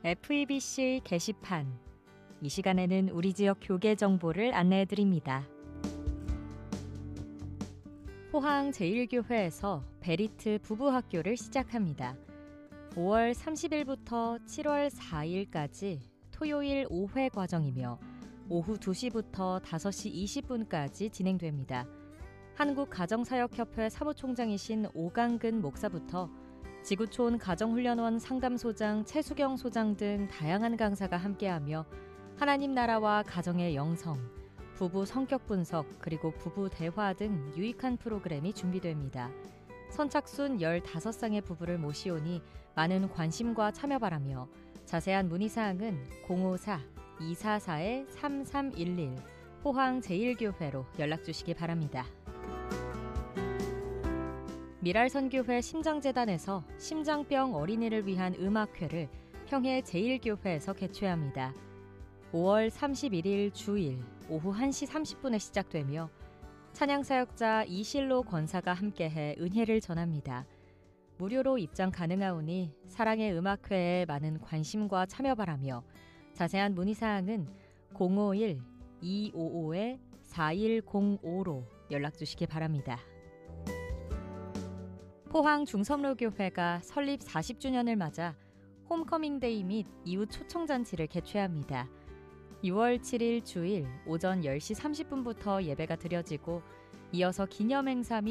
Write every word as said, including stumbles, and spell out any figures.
에프이비씨 게시판. 이 시간에는 우리 지역 교계 정보를 안내해드립니다. 포항 제일교회에서 베리트 부부학교를 시작합니다. 오월 삼십일부터 칠월 사일까지 토요일 오 회 과정이며 오후 두 시부터 다섯 시 이십 분까지 진행됩니다. 한국가정사역협회 사무총장이신 오강근 목사부터 지구촌 가정훈련원 상담소장 최수경 소장 등 다양한 강사가 함께하며 하나님 나라와 가정의 영성, 부부 성격 분석, 그리고 부부 대화 등 유익한 프로그램이 준비됩니다. 선착순 열다섯 쌍의 부부를 모시오니 많은 관심과 참여 바라며 자세한 문의사항은 공오사 이사사 삼삼일일 포항 제일교회로 연락주시기 바랍니다. 미랄선교회 심장재단에서 심장병 어린이를 위한 음악회를 평해 제일교회에서 개최합니다. 오월 삼십일일 주일 오후 한 시 삼십 분에 시작되며 찬양사역자 이실로 권사가 함께해 은혜를 전합니다. 무료로 입장 가능하오니 사랑의 음악회에 많은 관심과 참여 바라며 자세한 문의사항은 공오일 이오오 사일공오로 연락주시기 바랍니다. 포항 중섬로교회가 설립 사십 주년을 맞아 홈커밍데이 및 이웃 초청잔치를 개최합니다. 유월 칠일 주일 오전 열 시 삼십 분부터 예배가 드려지고 이어서 기념행사 및